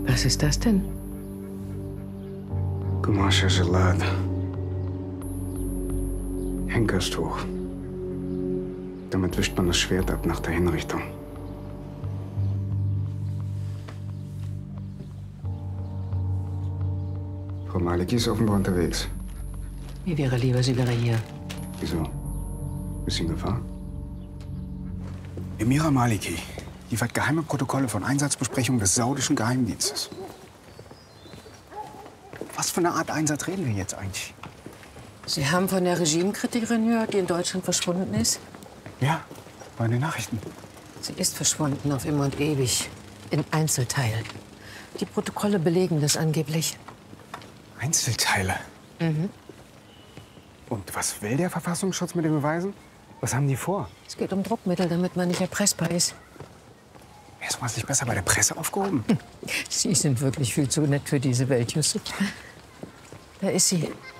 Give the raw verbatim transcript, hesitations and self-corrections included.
Was ist das denn? Gumascha Gelad. Henkerstuch. Damit wischt man das Schwert ab nach der Hinrichtung. Frau Maliki ist offenbar unterwegs. Mir wäre lieber, sie wäre hier. Wieso? Ist sie in Gefahr? Emira Maliki liefert geheime Protokolle von Einsatzbesprechungen des saudischen Geheimdienstes. Was für eine Art Einsatz reden wir jetzt eigentlich? Sie haben von der Regimekritikerin gehört, die in Deutschland verschwunden ist? Ja, bei den Nachrichten. Sie ist verschwunden auf immer und ewig. In Einzelteilen. Die Protokolle belegen das angeblich. Einzelteile? Mhm. Und was will der Verfassungsschutz mit den Beweisen? Was haben die vor? Es geht um Druckmittel, damit man nicht erpressbar ist. Wäre sowas nicht besser bei der Presse aufgehoben? Sie sind wirklich viel zu nett für diese Welt, Yusuf. Da ist sie.